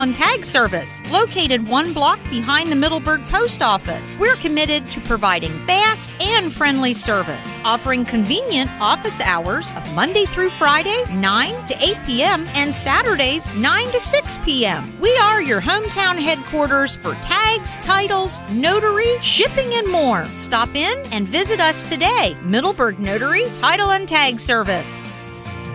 and Tag Service, located 1 block behind the Middleburg Post Office. We're committed to providing fast and friendly service, offering convenient office hours of Monday through Friday, 9 to 8 p.m., and Saturdays, 9 to 6 p.m. We are your hometown headquarters for tags, titles, notary, shipping, and more. Stop in and visit us today. Middleburg Notary, Title and Tag Service.